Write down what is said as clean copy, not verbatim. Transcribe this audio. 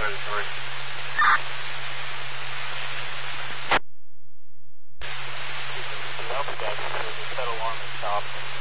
Reservoir. The Alpha guys, the set alarm is stopped.